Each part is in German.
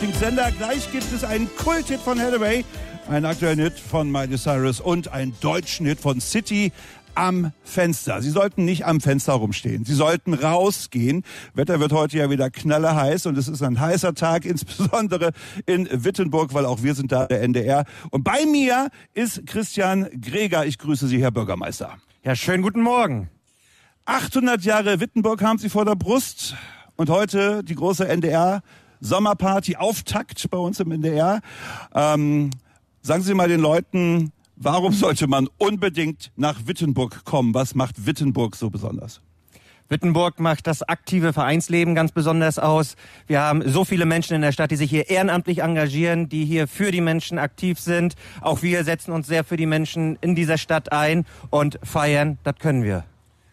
Lieblingssender. Gleich gibt es einen Kulthit von Hathaway, einen aktuellen Hit von Miley Cyrus und einen deutschen Hit von City am Fenster. Sie sollten nicht am Fenster rumstehen. Sie sollten rausgehen. Wetter wird heute ja wieder knallerheiß und es ist ein heißer Tag, insbesondere in Wittenburg, weil auch wir sind da, der NDR. Und bei mir ist Christian Greger. Ich grüße Sie, Herr Bürgermeister. Ja, schönen guten Morgen. 800 Jahre Wittenburg haben Sie vor der Brust und heute die große NDR-Sommerparty, Auftakt bei uns im NDR. Sagen Sie mal den Leuten, warum sollte man unbedingt nach Wittenburg kommen? Was macht Wittenburg so besonders? Wittenburg macht das aktive Vereinsleben ganz besonders aus. Wir haben so viele Menschen in der Stadt, die sich hier ehrenamtlich engagieren, die hier für die Menschen aktiv sind. Auch wir setzen uns sehr für die Menschen in dieser Stadt ein und feiern, das können wir.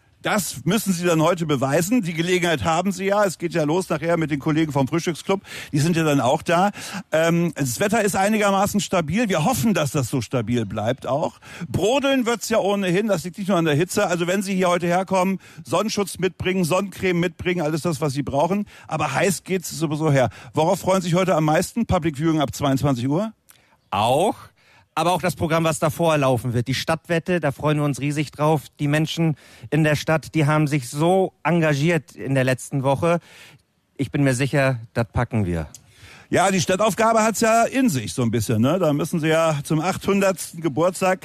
Das müssen Sie dann heute beweisen. Die Gelegenheit haben Sie ja. Es geht ja los nachher mit den Kollegen vom Frühstücksclub. Die sind ja dann auch da. Das Wetter ist einigermaßen stabil. Wir hoffen, dass das so stabil bleibt auch. Brodeln wird's ja ohnehin. Das liegt nicht nur an der Hitze. Also wenn Sie hier heute herkommen, Sonnenschutz mitbringen, Sonnencreme mitbringen, alles das, was Sie brauchen. Aber heiß geht's sowieso her. Worauf freuen Sie sich heute am meisten? Public Viewing ab 22 Uhr? Auch. Aber auch das Programm, was davor laufen wird. Die Stadtwette, da freuen wir uns riesig drauf. Die Menschen in der Stadt, die haben sich so engagiert in der letzten Woche. Ich bin mir sicher, das packen wir. Ja, die Stadtaufgabe hat's ja in sich so ein bisschen, ne? Da müssen Sie ja zum 800. Geburtstag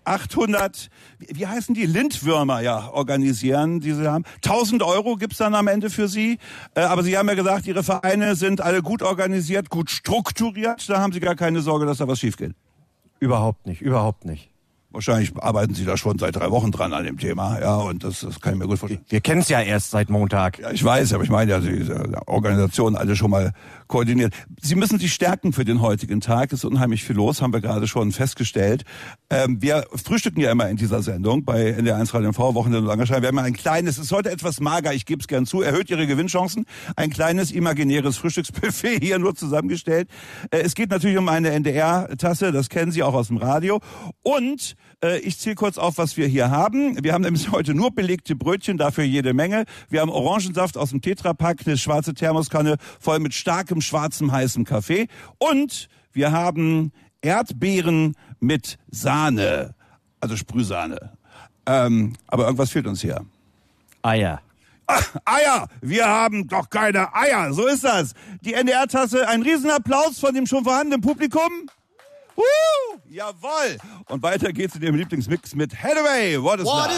800, wie heißen die, Lindwürmer ja organisieren, die Sie haben. 1.000 € gibt's dann am Ende für Sie. Aber Sie haben ja gesagt, Ihre Vereine sind alle gut organisiert, gut strukturiert. Da haben Sie gar keine Sorge, dass da was schief geht. Überhaupt nicht, überhaupt nicht. Wahrscheinlich arbeiten Sie da schon seit 3 Wochen dran an dem Thema, ja, und das kann ich mir gut vorstellen. Wir kennen es ja erst seit Montag. Ja, ich weiß, aber ich meine ja, die Organisationen alle schon mal koordiniert. Sie müssen sich stärken für den heutigen Tag. Es ist unheimlich viel los, haben wir gerade schon festgestellt. Wir frühstücken ja immer in dieser Sendung bei NDR1 Radio TV, Wochenende und Langerschein. Wir haben ein kleines, ist heute etwas mager, ich gebe es gern zu, erhöht Ihre Gewinnchancen. Ein kleines imaginäres Frühstücksbuffet hier nur zusammengestellt. Es geht natürlich um eine NDR-Tasse, das kennen Sie auch aus dem Radio. Und ich zähle kurz auf, was wir hier haben. Wir haben nämlich heute nur belegte Brötchen, dafür jede Menge. Wir haben Orangensaft aus dem Tetrapack, eine schwarze Thermoskanne voll mit starkem, schwarzem, heißem Kaffee. Und wir haben Erdbeeren mit Sahne, also Sprühsahne. Aber irgendwas fehlt uns hier. Eier. Ach, Eier! Wir haben doch keine Eier, so ist das. Die NDR-Tasse, ein Riesenapplaus von dem schon vorhandenen Publikum. Jawohl! Und weiter geht's in Ihrem Lieblingsmix mit Hathaway. What is Love?